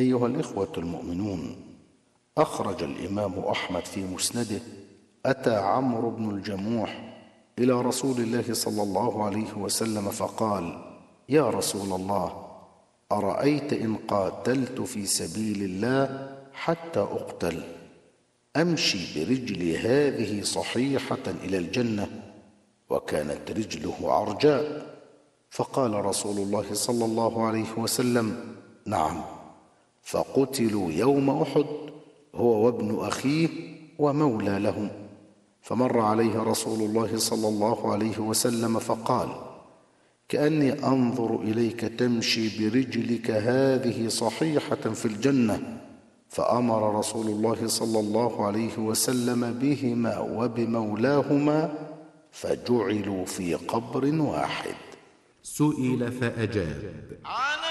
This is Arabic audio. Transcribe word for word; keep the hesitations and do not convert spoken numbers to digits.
أيها الإخوة المؤمنون، أخرج الإمام أحمد في مسنده: أتى عمرو بن الجموح إلى رسول الله صلى الله عليه وسلم فقال: يا رسول الله، أرأيت إن قاتلت في سبيل الله حتى أقتل أمشي برجلي هذه صحيحة إلى الجنة؟ وكانت رجله عرجاء. فقال رسول الله صلى الله عليه وسلم: نعم. فقتلوا يوم أحد هو وابن أخيه ومولى لهم. فمر عليه رسول الله صلى الله عليه وسلم فقال: كأني أنظر إليك تمشي برجلك هذه صحيحة في الجنة. فأمر رسول الله صلى الله عليه وسلم بهما وبمولاهما فجعلوا في قبر واحد. سئل فأجاب: